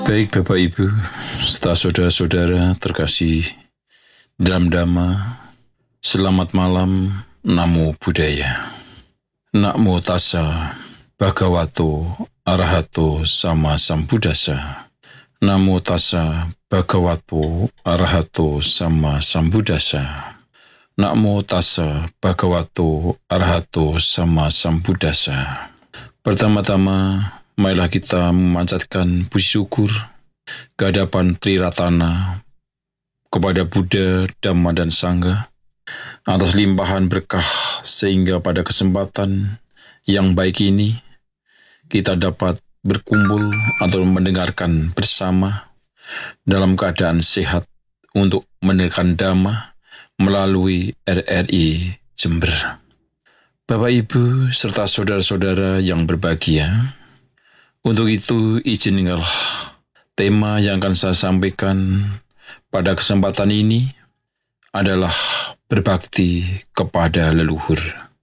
Baik Bapak Ibu, serta saudara-saudara terkasih dalam Dhamma, selamat malam, Namo Buddhaya. Namo Tassa Bhagavato Arahato Sama Sambuddhassa. Namo Tassa Bhagavato Arahato Sama Sambuddhassa. Namo Tassa Bhagavato Arahato Sama Sambuddhassa. Pertama-tama, marilah kita memanjatkan puji syukur ke hadapan Triratana, kepada Buddha, Dhamma, dan Sangha, atas limpahan berkah sehingga pada kesempatan yang baik ini kita dapat berkumpul atau mendengarkan bersama dalam keadaan sehat untuk mendengarkan Dhamma melalui RRI Jember. Bapak Ibu serta saudara-saudara yang berbahagia, untuk itu izinkanlah tema yang akan saya sampaikan pada kesempatan ini adalah berbakti kepada leluhur,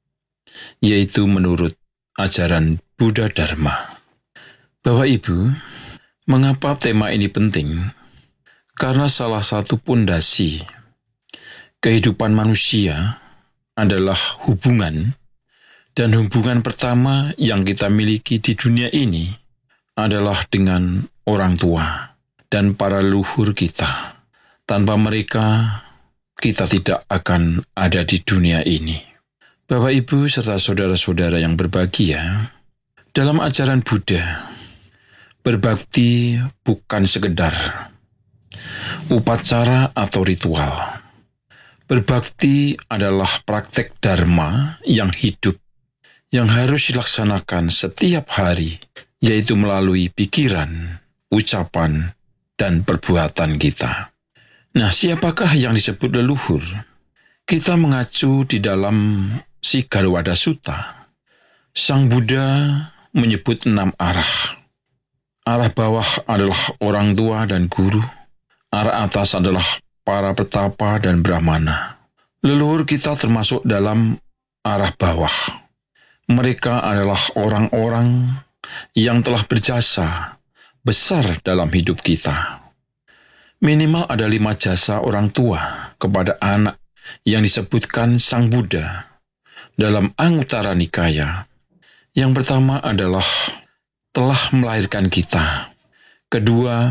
yaitu menurut ajaran Buddha Dharma. Bapak Ibu, mengapa tema ini penting? Karena salah satu pondasi kehidupan manusia adalah hubungan, dan hubungan pertama yang kita miliki di dunia ini adalah dengan orang tua dan para leluhur kita. Tanpa mereka, kita tidak akan ada di dunia ini. Bapak, Ibu, serta saudara-saudara yang berbahagia, dalam ajaran Buddha, berbakti bukan sekedar upacara atau ritual. Berbakti adalah praktek dharma yang hidup, yang harus dilaksanakan setiap hari, yaitu melalui pikiran, ucapan, dan perbuatan kita. Nah, siapakah yang disebut leluhur? Kita mengacu di dalam Sigarbhadra Sutta. Sang Buddha menyebut 6 arah. Arah bawah adalah orang tua dan guru. Arah atas adalah para petapa dan brahmana. Leluhur kita termasuk dalam arah bawah. Mereka adalah orang-orang yang telah berjasa besar dalam hidup kita. Minimal ada 5 jasa orang tua kepada anak yang disebutkan Sang Buddha dalam Anguttara Nikaya. Yang pertama adalah telah melahirkan kita. Kedua,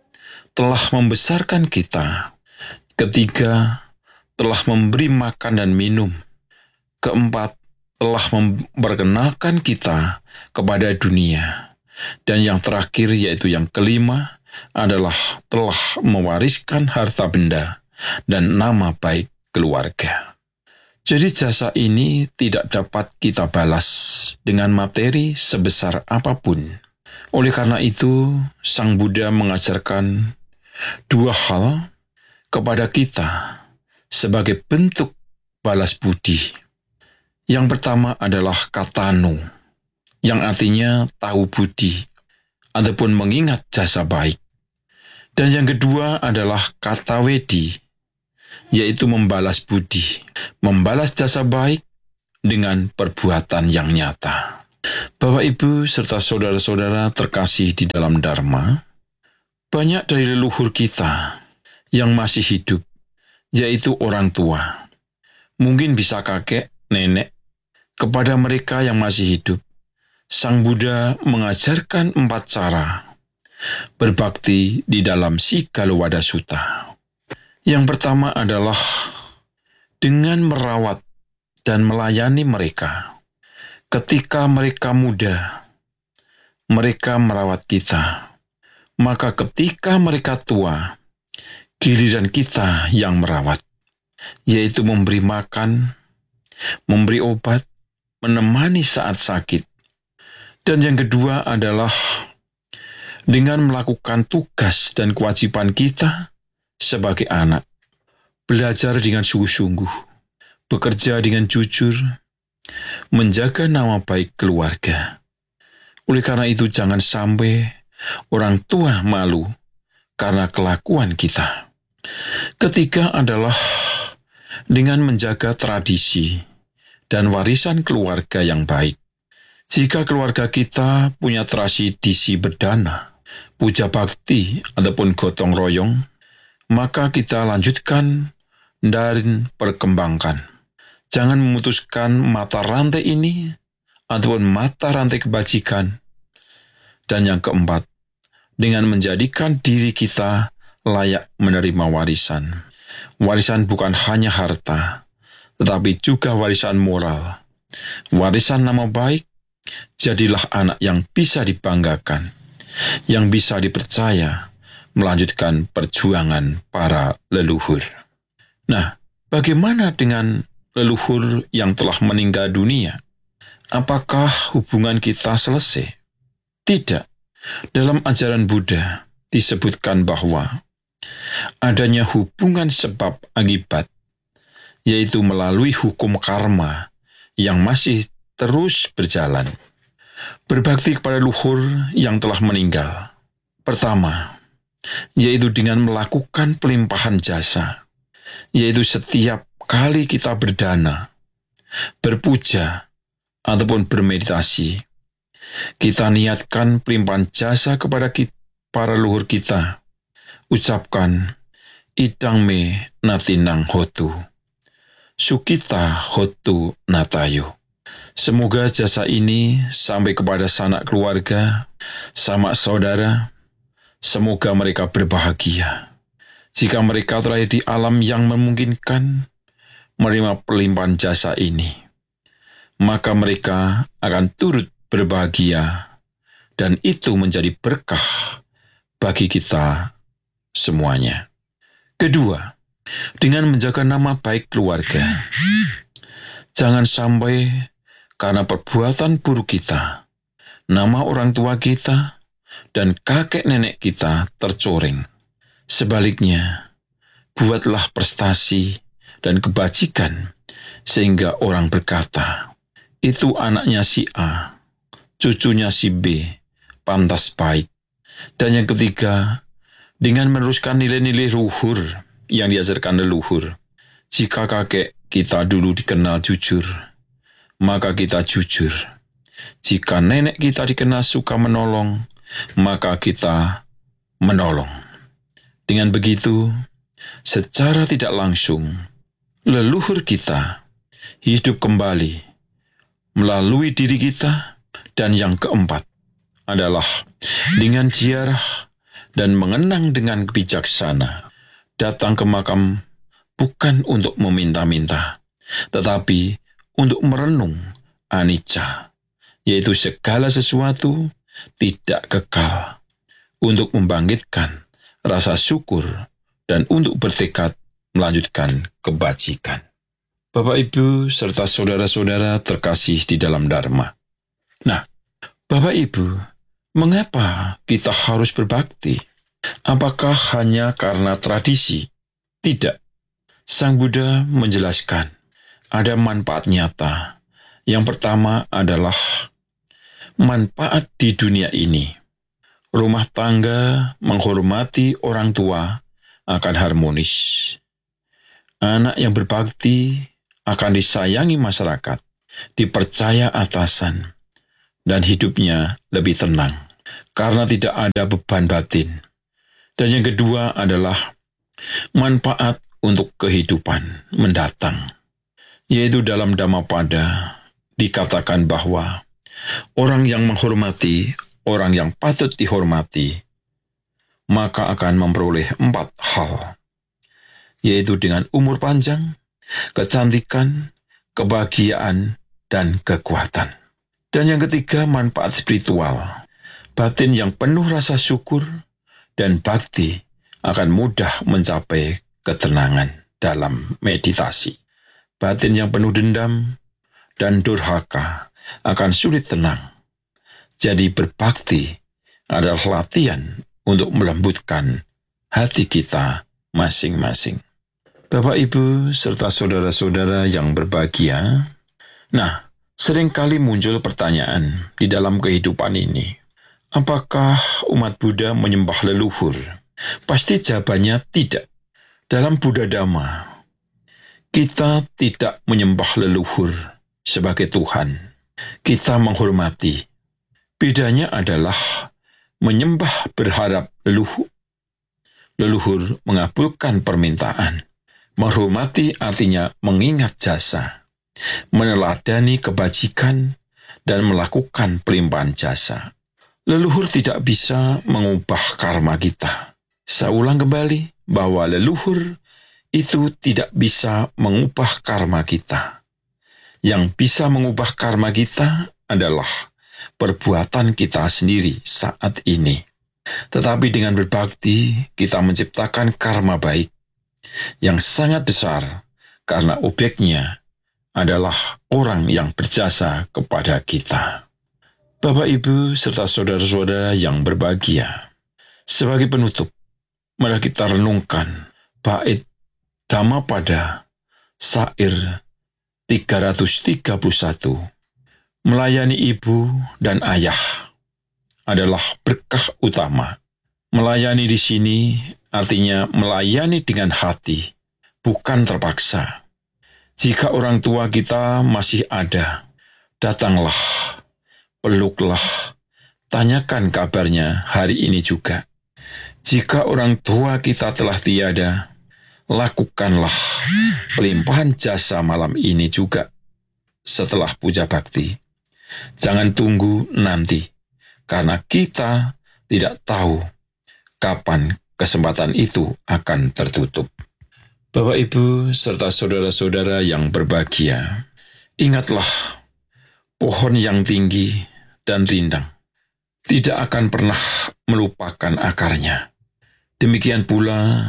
telah membesarkan kita. Ketiga, telah memberi makan dan minum. Keempat, telah memperkenalkan kita kepada dunia. Dan yang terakhir, yaitu yang kelima, adalah telah mewariskan harta benda dan nama baik keluarga. Jadi jasa ini tidak dapat kita balas dengan materi sebesar apapun. Oleh karena itu, Sang Buddha mengajarkan 2 hal kepada kita sebagai bentuk balas budi. Yang pertama adalah katanu, yang artinya tahu budi, ataupun mengingat jasa baik. Dan yang kedua adalah kata wedi, yaitu membalas budi, membalas jasa baik dengan perbuatan yang nyata. Bapak, Ibu, serta saudara-saudara terkasih di dalam Dharma, banyak dari leluhur kita yang masih hidup, yaitu orang tua. Mungkin bisa kakek, nenek. Kepada mereka yang masih hidup, Sang Buddha mengajarkan 4 cara berbakti di dalam Sigarbhadra Sutta. Yang pertama adalah dengan merawat dan melayani mereka. Ketika mereka muda, mereka merawat kita. Maka ketika mereka tua, giliran kita yang merawat, yaitu memberi makan, memberi obat, menemani saat sakit. Dan yang kedua adalah dengan melakukan tugas dan kewajiban kita sebagai anak. Belajar dengan sungguh-sungguh, bekerja dengan jujur, menjaga nama baik keluarga. Oleh karena itu jangan sampai orang tua malu karena kelakuan kita. Ketiga adalah dengan menjaga tradisi dan warisan keluarga yang baik. Jika keluarga kita punya tradisi berdana, puja bakti ataupun gotong royong, maka kita lanjutkan dan perkembangkan. Jangan memutuskan mata rantai ini ataupun mata rantai kebajikan. Dan yang keempat, dengan menjadikan diri kita layak menerima warisan. Warisan bukan hanya harta, tetapi juga warisan moral. Warisan nama baik, jadilah anak yang bisa dibanggakan, yang bisa dipercaya, melanjutkan perjuangan para leluhur. Nah, bagaimana dengan leluhur yang telah meninggal dunia? Apakah hubungan kita selesai? Tidak. Dalam ajaran Buddha disebutkan bahwa adanya hubungan sebab akibat, yaitu melalui hukum karma yang masih terus berjalan. Berbakti kepada leluhur yang telah meninggal. Pertama, yaitu dengan melakukan pelimpahan jasa, yaitu setiap kali kita berdana, berpuja, ataupun bermeditasi, kita niatkan pelimpahan jasa kepada para leluhur kita. Ucapkan, idang me natinang hotu, sukita hotu natayo. Semoga jasa ini sampai kepada sanak keluarga, sanak saudara. Semoga mereka berbahagia. Jika mereka terlahir di alam yang memungkinkan menerima pelimpahan jasa ini, maka mereka akan turut berbahagia, dan itu menjadi berkah bagi kita semuanya. Kedua, dengan menjaga nama baik keluarga. Jangan sampai karena perbuatan buruk kita, nama orang tua kita dan kakek nenek kita tercoreng. Sebaliknya, buatlah prestasi dan kebajikan sehingga orang berkata, itu anaknya si A, cucunya si B, pantas baik. Dan yang ketiga, dengan meneruskan nilai-nilai luhur yang diajarkan leluhur. Jika kakek kita dulu dikenal jujur, maka kita jujur. Jika nenek kita dikenal suka menolong, maka kita menolong. Dengan begitu, secara tidak langsung, leluhur kita hidup kembali melalui diri kita. Dan yang keempat adalah dengan ziarah dan mengenang dengan bijaksana. Datang ke makam bukan untuk meminta-minta, tetapi untuk merenung anicca, yaitu segala sesuatu tidak kekal, untuk membangkitkan rasa syukur dan untuk bertekad melanjutkan kebajikan. Bapak, Ibu, serta saudara-saudara terkasih di dalam Dharma. Nah, Bapak, Ibu, mengapa kita harus berbakti? Apakah hanya karena tradisi? Tidak. Sang Buddha menjelaskan, ada manfaat nyata. Yang pertama adalah manfaat di dunia ini. Rumah tangga menghormati orang tua akan harmonis. Anak yang berbakti akan disayangi masyarakat, dipercaya atasan, dan hidupnya lebih tenang karena tidak ada beban batin. Dan yang kedua adalah manfaat untuk kehidupan mendatang, yaitu dalam Dhammapada dikatakan bahwa orang yang menghormati orang yang patut dihormati, maka akan memperoleh 4 hal, yaitu dengan umur panjang, kecantikan, kebahagiaan, dan kekuatan. Dan yang ketiga, manfaat spiritual. Batin yang penuh rasa syukur dan bakti akan mudah mencapai ketenangan dalam meditasi. Batin yang penuh dendam dan durhaka akan sulit tenang. Jadi berbakti adalah latihan untuk melembutkan hati kita masing-masing. Bapak, Ibu, serta saudara-saudara yang berbahagia, nah, seringkali muncul pertanyaan di dalam kehidupan ini. Apakah umat Buddha menyembah leluhur? Pasti jawabannya tidak. Dalam Buddha Dhamma, kita tidak menyembah leluhur sebagai Tuhan. Kita menghormati. Bedanya adalah menyembah berharap leluhur mengabulkan permintaan. Menghormati artinya mengingat jasa, meneladani kebajikan, dan melakukan pelimpahan jasa. Leluhur tidak bisa mengubah karma kita. Saya ulang kembali bahwa leluhur itu tidak bisa mengubah karma kita. Yang bisa mengubah karma kita adalah perbuatan kita sendiri saat ini. Tetapi dengan berbakti, kita menciptakan karma baik yang sangat besar karena objeknya adalah orang yang berjasa kepada kita. Bapak, Ibu, serta saudara-saudara yang berbahagia, sebagai penutup, mari kita renungkan bait Dhammapada syair 331. Melayani ibu dan ayah adalah berkah utama. Melayani di sini artinya melayani dengan hati, bukan terpaksa. Jika orang tua kita masih ada, datanglah, peluklah, tanyakan kabarnya hari ini juga. Jika orang tua kita telah tiada, lakukanlah pelimpahan jasa malam ini juga setelah puja bakti. Jangan tunggu nanti, karena kita tidak tahu kapan kesempatan itu akan tertutup. Bapak, Ibu, serta saudara-saudara yang berbahagia, ingatlah pohon yang tinggi dan rindang tidak akan pernah melupakan akarnya. Demikian pula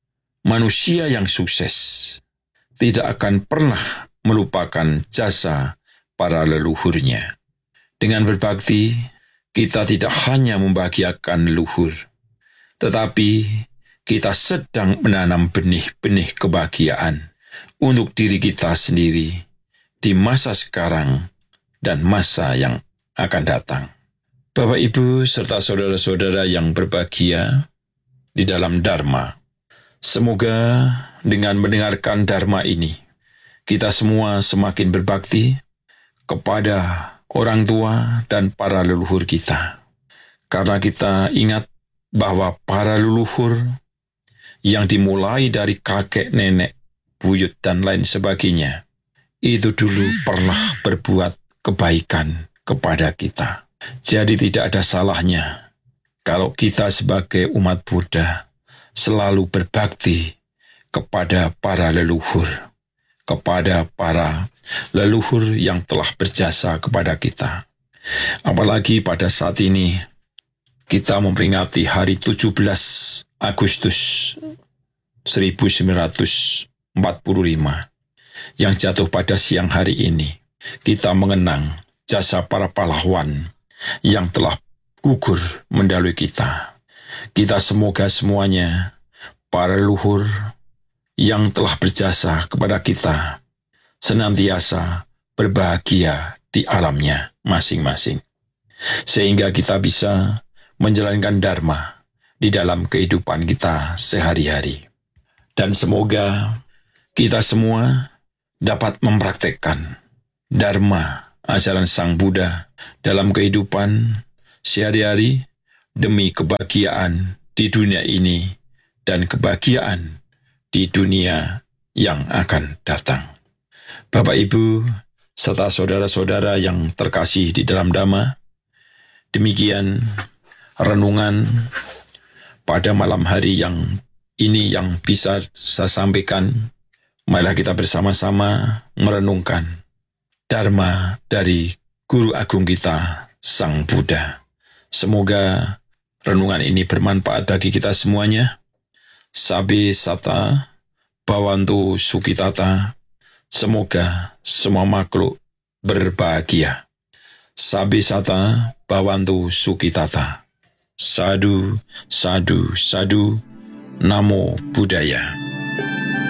manusia yang sukses tidak akan pernah melupakan jasa para leluhurnya. Dengan berbakti, kita tidak hanya membahagiakan leluhur, tetapi kita sedang menanam benih-benih kebahagiaan untuk diri kita sendiri di masa sekarang dan masa yang akan datang. Bapak, Ibu, serta saudara-saudara yang berbahagia di dalam Dharma, semoga dengan mendengarkan Dharma ini, kita semua semakin berbakti kepada orang tua dan para leluhur kita. Karena kita ingat bahwa para leluhur yang dimulai dari kakek, nenek, buyut, dan lain sebagainya, itu dulu pernah berbuat kebaikan kepada kita. Jadi tidak ada salahnya kalau kita sebagai umat Buddha selalu berbakti kepada para leluhur, kepada para leluhur yang telah berjasa kepada kita. Apalagi pada saat ini, kita memperingati hari 17 Agustus 1945 yang jatuh pada siang hari ini. Kita mengenang jasa para pahlawan yang telah gugur mendahului kita. Kita semoga semuanya, para leluhur yang telah berjasa kepada kita, senantiasa berbahagia di alamnya masing-masing. Sehingga kita bisa menjalankan Dharma di dalam kehidupan kita sehari-hari. Dan semoga kita semua dapat mempraktekkan Dharma ajaran Sang Buddha dalam kehidupan sehari-hari demi kebahagiaan di dunia ini dan kebahagiaan di dunia yang akan datang. Bapak, Ibu, serta saudara-saudara yang terkasih di dalam Dhamma, demikian renungan pada malam hari yang ini yang bisa saya sampaikan. Marilah kita bersama-sama merenungkan Dharma dari Guru Agung kita, Sang Buddha. Semoga renungan ini bermanfaat bagi kita semuanya. Sabi Sata, Bhavantu Sukhitata. Semoga semua makhluk berbahagia. Sabi Sata, Bhavantu Sukhitata. Sadu, sadu, sadu. Namo Buddhaya.